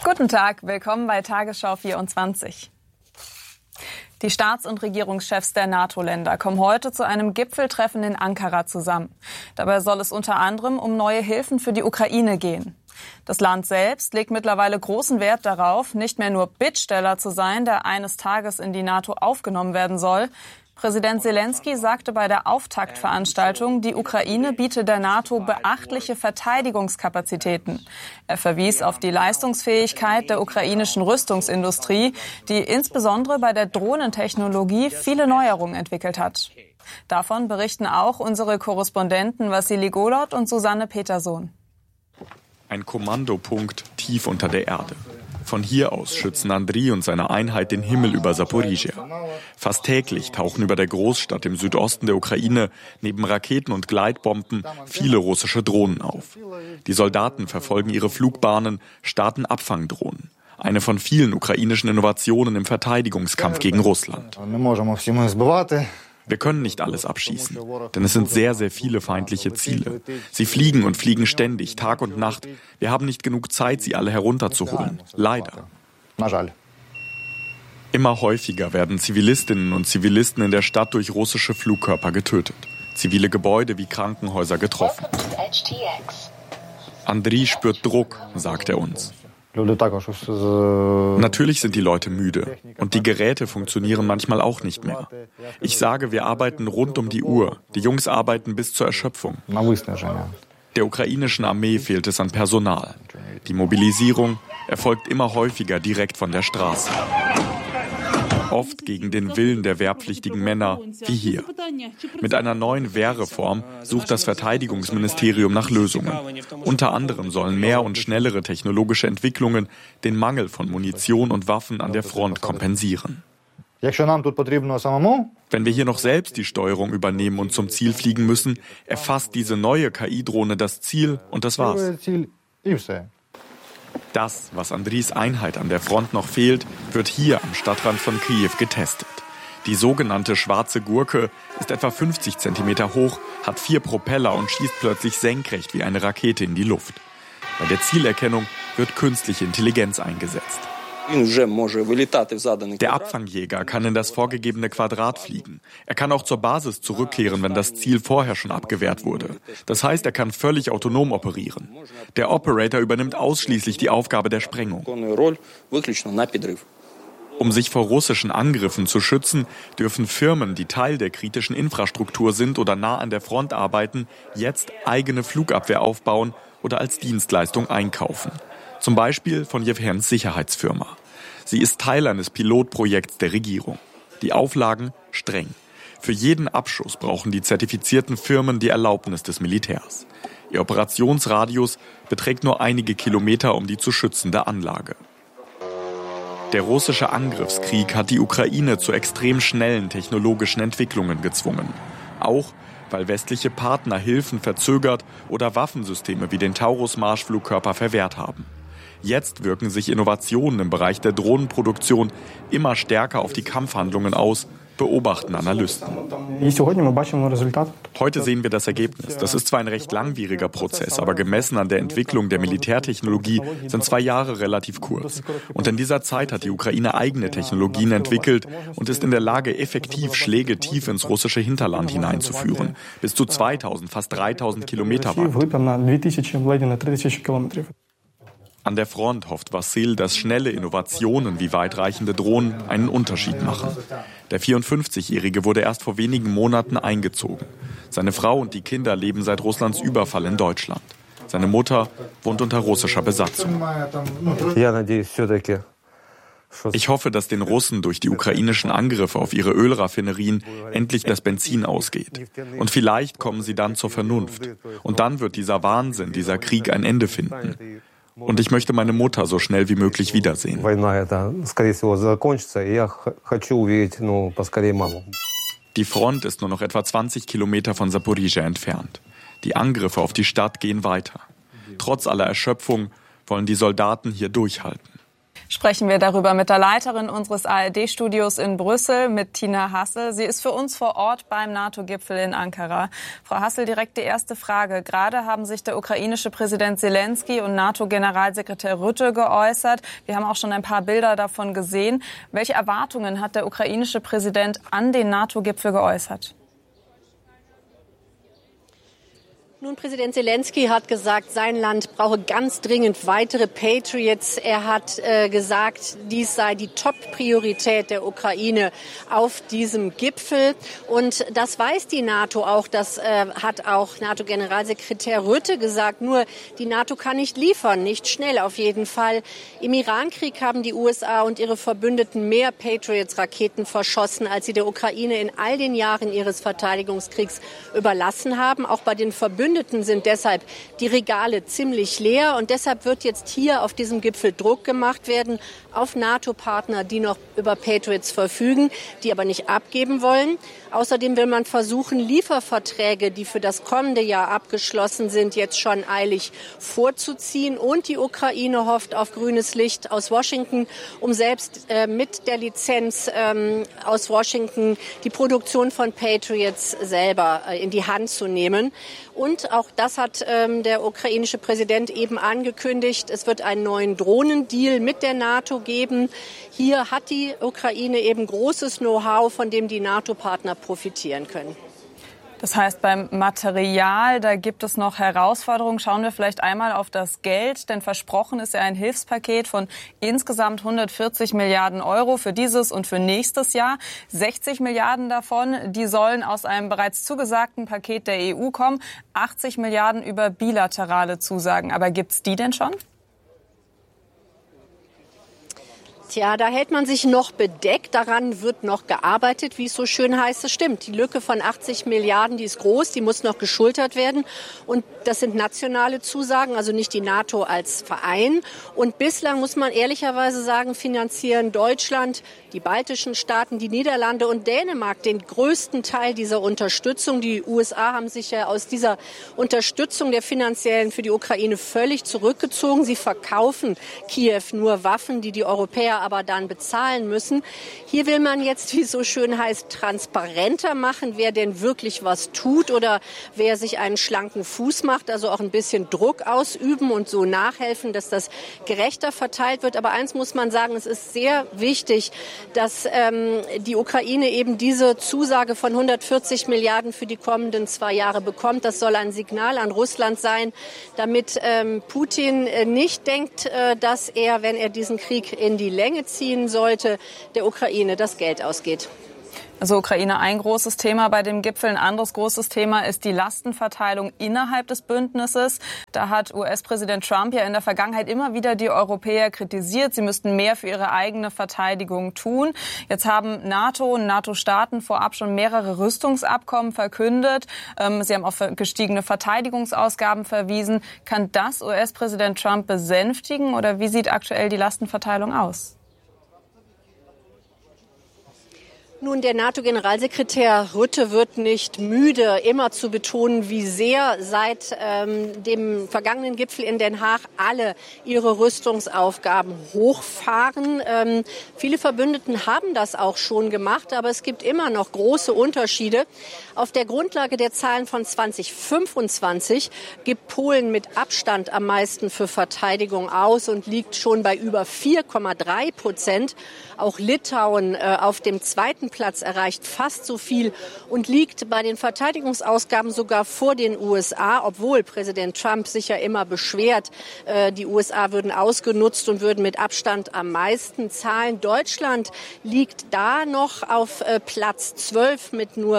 Guten Tag, willkommen bei Tagesschau 24. Die Staats- und Regierungschefs der NATO-Länder kommen heute zu einem Gipfeltreffen in Ankara zusammen. Dabei soll es unter anderem um neue Hilfen für die Ukraine gehen. Das Land selbst legt mittlerweile großen Wert darauf, nicht mehr nur Bittsteller zu sein, der eines Tages in die NATO aufgenommen werden soll. Präsident Selenskyj sagte bei der Auftaktveranstaltung, die Ukraine biete der NATO beachtliche Verteidigungskapazitäten. Er verwies auf die Leistungsfähigkeit der ukrainischen Rüstungsindustrie, die insbesondere bei der Drohnentechnologie viele Neuerungen entwickelt hat. Davon berichten auch unsere Korrespondenten Wassili Golod und Susanne Petersohn. Ein Kommandopunkt tief unter der Erde. Von hier aus schützen Andriy und seine Einheit den Himmel über Saporizhia. Fast täglich tauchen über der Großstadt im Südosten der Ukraine neben Raketen und Gleitbomben viele russische Drohnen auf. Die Soldaten verfolgen ihre Flugbahnen, starten Abfangdrohnen. Eine von vielen ukrainischen Innovationen im Verteidigungskampf gegen Russland. Wir können nicht alles abschießen, denn es sind sehr, sehr viele feindliche Ziele. Sie fliegen und fliegen ständig, Tag und Nacht. Wir haben nicht genug Zeit, sie alle herunterzuholen. Leider. Immer häufiger werden Zivilistinnen und Zivilisten in der Stadt durch russische Flugkörper getötet. Zivile Gebäude wie Krankenhäuser getroffen. Andriy spürt Druck, sagt er uns. Natürlich sind die Leute müde und die Geräte funktionieren manchmal auch nicht mehr. Ich sage, wir arbeiten rund um die Uhr. Die Jungs arbeiten bis zur Erschöpfung. Der ukrainischen Armee fehlt es an Personal. Die Mobilisierung erfolgt immer häufiger direkt von der Straße. Oft gegen den Willen der wehrpflichtigen Männer, wie hier. Mit einer neuen Wehrreform sucht das Verteidigungsministerium nach Lösungen. Unter anderem sollen mehr und schnellere technologische Entwicklungen den Mangel von Munition und Waffen an der Front kompensieren. Wenn wir hier noch selbst die Steuerung übernehmen und zum Ziel fliegen müssen, erfasst diese neue KI-Drohne das Ziel und das war's. Das, was Andriys Einheit an der Front noch fehlt, wird hier am Stadtrand von Kiew getestet. Die sogenannte schwarze Gurke ist etwa 50 Zentimeter hoch, hat 4 Propeller und schießt plötzlich senkrecht wie eine Rakete in die Luft. Bei der Zielerkennung wird künstliche Intelligenz eingesetzt. Der Abfangjäger kann in das vorgegebene Quadrat fliegen. Er kann auch zur Basis zurückkehren, wenn das Ziel vorher schon abgewehrt wurde. Das heißt, er kann völlig autonom operieren. Der Operator übernimmt ausschließlich die Aufgabe der Sprengung. Um sich vor russischen Angriffen zu schützen, dürfen Firmen, die Teil der kritischen Infrastruktur sind oder nah an der Front arbeiten, jetzt eigene Flugabwehr aufbauen oder als Dienstleistung einkaufen. Zum Beispiel von Jewhens Sicherheitsfirma. Sie ist Teil eines Pilotprojekts der Regierung. Die Auflagen streng. Für jeden Abschuss brauchen die zertifizierten Firmen die Erlaubnis des Militärs. Ihr Operationsradius beträgt nur einige Kilometer um die zu schützende Anlage. Der russische Angriffskrieg hat die Ukraine zu extrem schnellen technologischen Entwicklungen gezwungen. Auch weil westliche Partner Hilfen verzögert oder Waffensysteme wie den Taurus-Marschflugkörper verwehrt haben. Jetzt wirken sich Innovationen im Bereich der Drohnenproduktion immer stärker auf die Kampfhandlungen aus, beobachten Analysten. Heute sehen wir das Ergebnis. Das ist zwar ein recht langwieriger Prozess, aber gemessen an der Entwicklung der Militärtechnologie sind 2 Jahre relativ kurz. Und in dieser Zeit hat die Ukraine eigene Technologien entwickelt und ist in der Lage, effektiv Schläge tief ins russische Hinterland hineinzuführen. Bis zu 2000, fast 3000 Kilometer weit. An der Front hofft Wassil, dass schnelle Innovationen wie weitreichende Drohnen einen Unterschied machen. Der 54-Jährige wurde erst vor wenigen Monaten eingezogen. Seine Frau und die Kinder leben seit Russlands Überfall in Deutschland. Seine Mutter wohnt unter russischer Besatzung. Ich hoffe, dass den Russen durch die ukrainischen Angriffe auf ihre Ölraffinerien endlich das Benzin ausgeht. Und vielleicht kommen sie dann zur Vernunft. Und dann wird dieser Wahnsinn, dieser Krieg ein Ende finden. Und ich möchte meine Mutter so schnell wie möglich wiedersehen. Die Front ist nur noch etwa 20 Kilometer von Saporizhia entfernt. Die Angriffe auf die Stadt gehen weiter. Trotz aller Erschöpfung wollen die Soldaten hier durchhalten. Sprechen wir darüber mit der Leiterin unseres ARD-Studios in Brüssel, mit Tina Hassel. Sie ist für uns vor Ort beim NATO-Gipfel in Ankara. Frau Hassel, direkt die erste Frage. Gerade haben sich der ukrainische Präsident Zelensky und NATO-Generalsekretär Rutte geäußert. Wir haben auch schon ein paar Bilder davon gesehen. Welche Erwartungen hat der ukrainische Präsident an den NATO-Gipfel geäußert? Nun, Präsident Zelensky hat gesagt, sein Land brauche ganz dringend weitere Patriots. Er hat gesagt, dies sei die Top-Priorität der Ukraine auf diesem Gipfel. Und das weiß die NATO auch. Das hat auch NATO-Generalsekretär Rutte gesagt. Nur die NATO kann nicht liefern, nicht schnell auf jeden Fall. Im Irankrieg haben die USA und ihre Verbündeten mehr Patriots-Raketen verschossen, als sie der Ukraine in all den Jahren ihres Verteidigungskriegs überlassen haben. Auch bei den Verbündeten sind deshalb die Regale ziemlich leer. Und deshalb wird jetzt hier auf diesem Gipfel Druck gemacht werden auf NATO-Partner, die noch über Patriots verfügen, die aber nicht abgeben wollen. Außerdem will man versuchen, Lieferverträge, die für das kommende Jahr abgeschlossen sind, jetzt schon eilig vorzuziehen. Und die Ukraine hofft auf grünes Licht aus Washington, um selbst mit der Lizenz aus Washington die Produktion von Patriots selber in die Hand zu nehmen. Und auch das hat der ukrainische Präsident eben angekündigt. Es wird einen neuen Drohnendeal mit der NATO geben. Hier hat die Ukraine eben großes Know-how, von dem die NATO-Partner profitieren können. Das heißt, beim Material, da gibt es noch Herausforderungen. Schauen wir vielleicht einmal auf das Geld, denn versprochen ist ja ein Hilfspaket von insgesamt 140 Milliarden Euro für dieses und für nächstes Jahr. 60 Milliarden davon, die sollen aus einem bereits zugesagten Paket der EU kommen. 80 Milliarden über bilaterale Zusagen. Aber gibt's die denn schon? Tja, da hält man sich noch bedeckt. Daran wird noch gearbeitet, wie es so schön heißt. Es stimmt, die Lücke von 80 Milliarden, die ist groß, die muss noch geschultert werden. Und das sind nationale Zusagen, also nicht die NATO als Verein. Und bislang muss man ehrlicherweise sagen, finanzieren Deutschland, die baltischen Staaten, die Niederlande und Dänemark den größten Teil dieser Unterstützung. Die USA haben sich ja aus dieser Unterstützung der finanziellen für die Ukraine völlig zurückgezogen. Sie verkaufen Kiew nur Waffen, die die Europäer aber dann bezahlen müssen. Hier will man jetzt, wie es so schön heißt, transparenter machen, wer denn wirklich was tut oder wer sich einen schlanken Fuß macht, also auch ein bisschen Druck ausüben und so nachhelfen, dass das gerechter verteilt wird. Aber eins muss man sagen, es ist sehr wichtig, dass die Ukraine eben diese Zusage von 140 Milliarden für die kommenden 2 Jahre bekommt. Das soll ein Signal an Russland sein, damit Putin nicht denkt, dass er, wenn er diesen Krieg in die Länge ziehen sollte, der Ukraine das Geld ausgeht. Also Ukraine ein großes Thema bei dem Gipfel. Ein anderes großes Thema ist die Lastenverteilung innerhalb des Bündnisses. Da hat US-Präsident Trump ja in der Vergangenheit immer wieder die Europäer kritisiert. Sie müssten mehr für ihre eigene Verteidigung tun. Jetzt haben NATO und NATO-Staaten vorab schon mehrere Rüstungsabkommen verkündet. Sie haben auf gestiegene Verteidigungsausgaben verwiesen. Kann das US-Präsident Trump besänftigen oder wie sieht aktuell die Lastenverteilung aus? Nun, der NATO-Generalsekretär Rutte wird nicht müde, immer zu betonen, wie sehr seit dem vergangenen Gipfel in Den Haag alle ihre Rüstungsaufgaben hochfahren. Viele Verbündeten haben das auch schon gemacht, aber es gibt immer noch große Unterschiede. Auf der Grundlage der Zahlen von 2025 gibt Polen mit Abstand am meisten für Verteidigung aus und liegt schon bei über 4,3%. Auch Litauen auf dem zweiten Platz erreicht fast so viel und liegt bei den Verteidigungsausgaben sogar vor den USA, obwohl Präsident Trump sich ja immer beschwert, die USA würden ausgenutzt und würden mit Abstand am meisten zahlen. Deutschland liegt da noch auf Platz 12 mit nur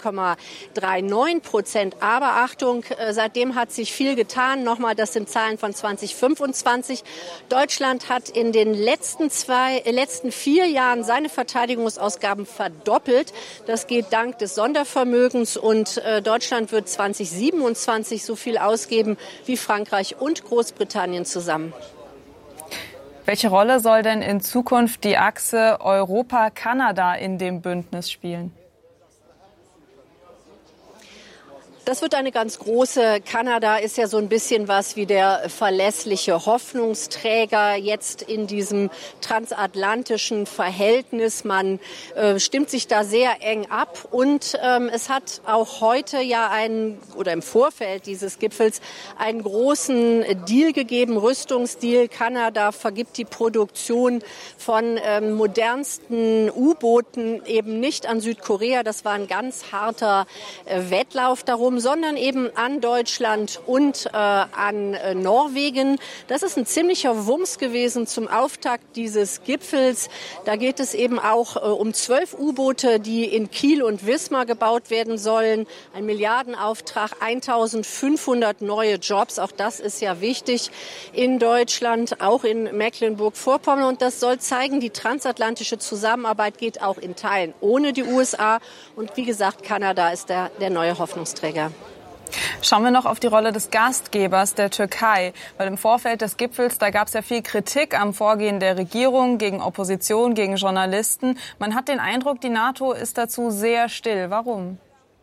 2,39%. Aber Achtung, seitdem hat sich viel getan. Nochmal, das sind Zahlen von 2025. Deutschland hat in den letzten 4 Jahren seine Verteidigungsausgaben verdoppelt. Das geht dank des Sondervermögens und Deutschland wird 2027 so viel ausgeben wie Frankreich und Großbritannien zusammen. Welche Rolle soll denn in Zukunft die Achse Europa-Kanada in dem Bündnis spielen? Das wird eine ganz große. Kanada ist ja so ein bisschen was wie der verlässliche Hoffnungsträger jetzt in diesem transatlantischen Verhältnis. Man stimmt sich da sehr eng ab und es hat auch heute ja im Vorfeld dieses Gipfels einen großen Deal gegeben, Rüstungsdeal. Kanada vergibt die Produktion von modernsten U-Booten eben nicht an Südkorea. Das war ein ganz harter Wettlauf darum, sondern eben an Deutschland und an Norwegen. Das ist ein ziemlicher Wumms gewesen zum Auftakt dieses Gipfels. Da geht es eben auch um 12 U-Boote, die in Kiel und Wismar gebaut werden sollen. Ein Milliardenauftrag, 1500 neue Jobs. Auch das ist ja wichtig in Deutschland, auch in Mecklenburg-Vorpommern. Und das soll zeigen, die transatlantische Zusammenarbeit geht auch in Teilen ohne die USA. Und wie gesagt, Kanada ist der neue Hoffnungsträger. Schauen wir noch auf die Rolle des Gastgebers, der Türkei. Weil im Vorfeld des Gipfels, da gab es ja viel Kritik am Vorgehen der Regierung gegen Opposition, gegen Journalisten. Man hat den Eindruck, die NATO ist dazu sehr still. Warum?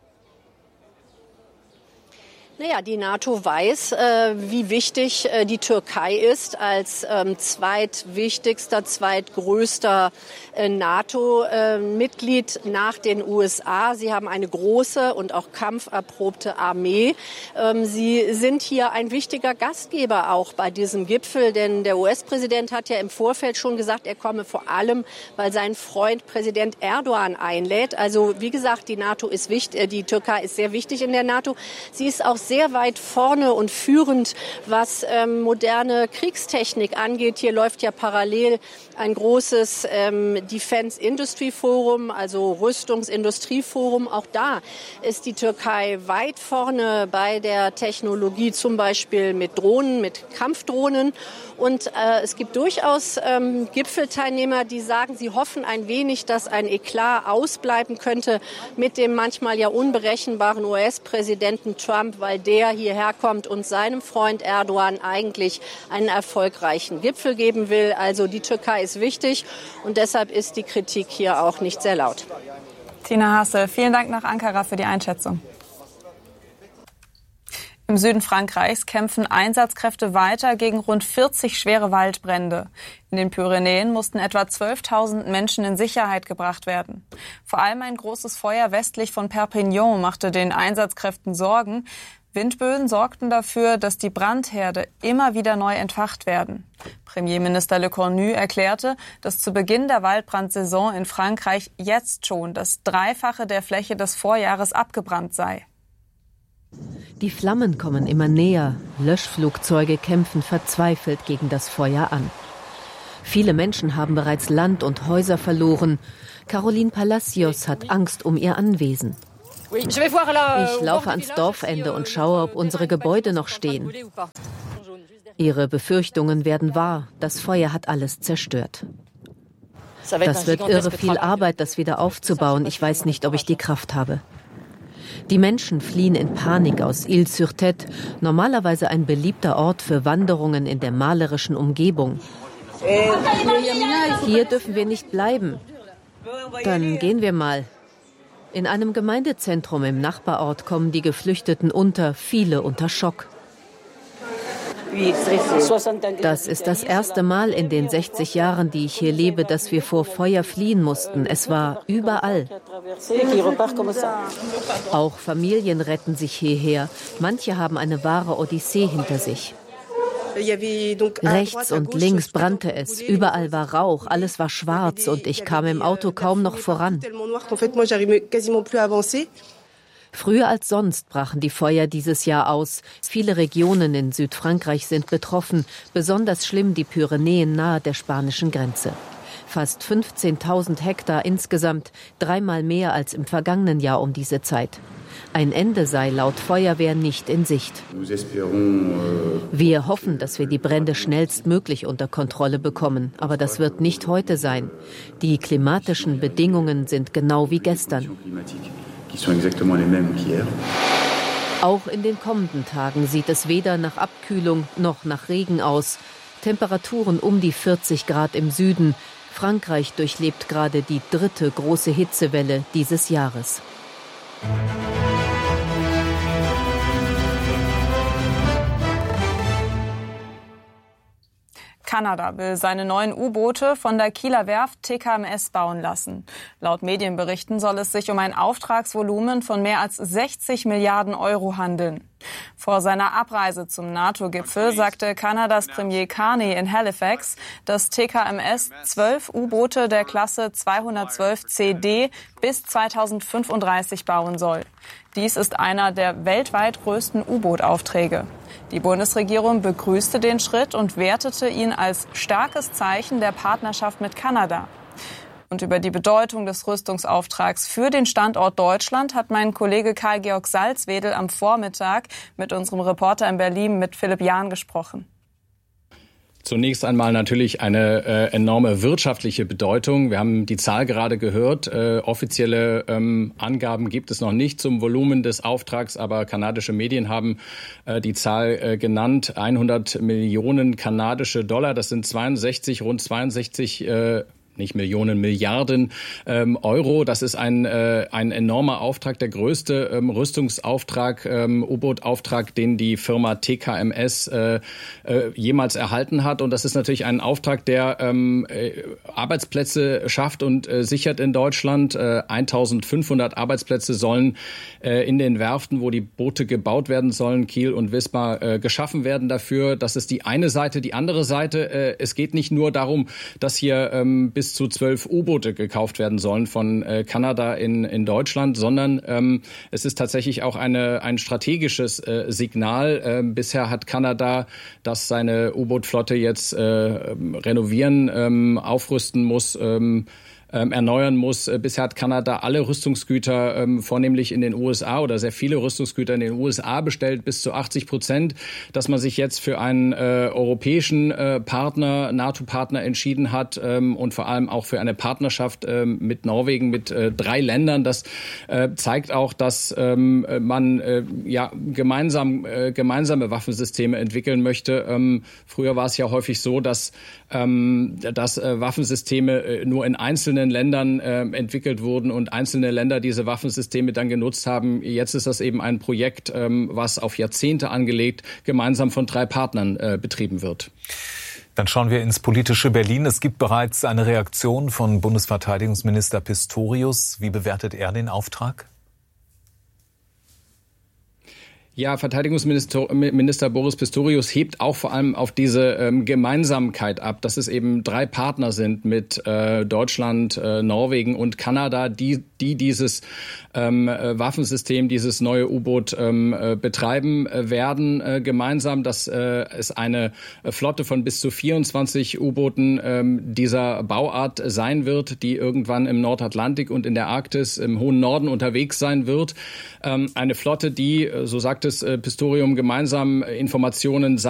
Naja, die NATO weiß, wie wichtig die Türkei ist als zweitwichtigster, zweitgrößter NATO-Mitglied nach den USA. Sie haben eine große und auch kampferprobte Armee. Sie sind hier ein wichtiger Gastgeber auch bei diesem Gipfel, denn der US-Präsident hat ja im Vorfeld schon gesagt, er komme vor allem, weil sein Freund Präsident Erdogan einlädt. Also wie gesagt, die NATO ist wichtig, die Türkei ist sehr wichtig in der NATO. Sie ist auch sehr weit vorne und führend, was moderne Kriegstechnik angeht. Hier läuft ja parallel ein großes Defense Industry Forum, also Rüstungsindustrieforum. Auch da ist die Türkei weit vorne bei der Technologie, zum Beispiel mit Drohnen, mit Kampfdrohnen. Und es gibt durchaus Gipfelteilnehmer, die sagen, sie hoffen ein wenig, dass ein Eklat ausbleiben könnte mit dem manchmal ja unberechenbaren US-Präsidenten Trump, weil der hierher kommt und seinem Freund Erdogan eigentlich einen erfolgreichen Gipfel geben will. Also die Türkei ist wichtig und deshalb ist die Kritik hier auch nicht sehr laut. Tina Hassel, vielen Dank nach Ankara für die Einschätzung. Im Süden Frankreichs kämpfen Einsatzkräfte weiter gegen rund 40 schwere Waldbrände. In den Pyrenäen mussten etwa 12.000 Menschen in Sicherheit gebracht werden. Vor allem ein großes Feuer westlich von Perpignan machte den Einsatzkräften Sorgen. Windböen sorgten dafür, dass die Brandherde immer wieder neu entfacht werden. Premierminister Le Cornu erklärte, dass zu Beginn der Waldbrandsaison in Frankreich jetzt schon das Dreifache der Fläche des Vorjahres abgebrannt sei. Die Flammen kommen immer näher. Löschflugzeuge kämpfen verzweifelt gegen das Feuer an. Viele Menschen haben bereits Land und Häuser verloren. Caroline Palacios hat Angst um ihr Anwesen. Ich laufe ans Dorfende und schaue, ob unsere Gebäude noch stehen. Ihre Befürchtungen werden wahr. Das Feuer hat alles zerstört. Das wird irre viel Arbeit, das wieder aufzubauen. Ich weiß nicht, ob ich die Kraft habe. Die Menschen fliehen in Panik aus Île-sur-Tête, normalerweise ein beliebter Ort für Wanderungen in der malerischen Umgebung. Hier dürfen wir nicht bleiben. Dann gehen wir mal. In einem Gemeindezentrum im Nachbarort kommen die Geflüchteten unter, viele unter Schock. Das ist das erste Mal in den 60 Jahren, die ich hier lebe, dass wir vor Feuer fliehen mussten. Es war überall. Auch Familien retten sich hierher. Manche haben eine wahre Odyssee hinter sich. Rechts und links brannte es. Überall war Rauch, alles war schwarz und ich kam im Auto kaum noch voran. Früher als sonst brachen die Feuer dieses Jahr aus. Viele Regionen in Südfrankreich sind betroffen, besonders schlimm die Pyrenäen nahe der spanischen Grenze. Fast 15.000 Hektar insgesamt, 3-mal mehr als im vergangenen Jahr um diese Zeit. Ein Ende sei laut Feuerwehr nicht in Sicht. Wir hoffen, dass wir die Brände schnellstmöglich unter Kontrolle bekommen. Aber das wird nicht heute sein. Die klimatischen Bedingungen sind genau wie gestern. Auch in den kommenden Tagen sieht es weder nach Abkühlung noch nach Regen aus. Temperaturen um die 40 Grad im Süden. Frankreich durchlebt gerade die 3. große Hitzewelle dieses Jahres. Kanada will seine neuen U-Boote von der Kieler Werft TKMS bauen lassen. Laut Medienberichten soll es sich um ein Auftragsvolumen von mehr als 60 Milliarden Euro handeln. Vor seiner Abreise zum NATO-Gipfel sagte Kanadas Premier Carney in Halifax, dass TKMS 12 U-Boote der Klasse 212 CD bis 2035 bauen soll. Dies ist einer der weltweit größten U-Boot-Aufträge. Die Bundesregierung begrüßte den Schritt und wertete ihn als starkes Zeichen der Partnerschaft mit Kanada. Und über die Bedeutung des Rüstungsauftrags für den Standort Deutschland hat mein Kollege Karl-Georg Salzwedel am Vormittag mit unserem Reporter in Berlin, mit Philipp Jahn, gesprochen. Zunächst einmal natürlich eine enorme wirtschaftliche Bedeutung. Wir haben die Zahl gerade gehört. Offizielle Angaben gibt es noch nicht zum Volumen des Auftrags, aber kanadische Medien haben die Zahl genannt. 100 Millionen kanadische Dollar. Das sind rund 62 nicht Millionen, Milliarden Euro. Das ist ein enormer Auftrag, der größte Rüstungsauftrag, U-Boot-Auftrag, den die Firma TKMS jemals erhalten hat. Und das ist natürlich ein Auftrag, der Arbeitsplätze schafft und sichert in Deutschland. 1500 Arbeitsplätze sollen in den Werften, wo die Boote gebaut werden sollen, Kiel und Wismar, geschaffen werden dafür. Das ist die eine Seite. Die andere Seite, es geht nicht nur darum, dass hier bis zu 12 U-Boote gekauft werden sollen von Kanada in Deutschland, sondern es ist tatsächlich auch ein strategisches Signal. Bisher hat Kanada, das seine U-Boot-Flotte jetzt renovieren, aufrüsten muss, erneuern muss. Bisher hat Kanada alle Rüstungsgüter vornehmlich in den USA oder sehr viele Rüstungsgüter in den USA bestellt, bis zu 80%, dass man sich jetzt für einen europäischen Partner, NATO-Partner entschieden hat und vor allem auch für eine Partnerschaft mit Norwegen, mit 3 Ländern. Das zeigt auch, dass man gemeinsame Waffensysteme entwickeln möchte. Früher war es ja häufig so, dass Waffensysteme nur in einzelnen Ländern entwickelt wurden und einzelne Länder diese Waffensysteme dann genutzt haben. Jetzt ist das eben ein Projekt, was auf Jahrzehnte angelegt gemeinsam von 3 Partnern betrieben wird. Dann schauen wir ins politische Berlin. Es gibt bereits eine Reaktion von Bundesverteidigungsminister Pistorius. Wie bewertet er den Auftrag? Ja, Verteidigungsminister Boris Pistorius hebt auch vor allem auf diese Gemeinsamkeit ab, dass es eben 3 Partner sind mit Deutschland, Norwegen und Kanada, die dieses Waffensystem, dieses neue U-Boot betreiben werden gemeinsam, dass es eine Flotte von bis zu 24 U-Booten dieser Bauart sein wird, die irgendwann im Nordatlantik und in der Arktis im hohen Norden unterwegs sein wird. Eine Flotte, die, so sagt es Pistorius, gemeinsam Informationen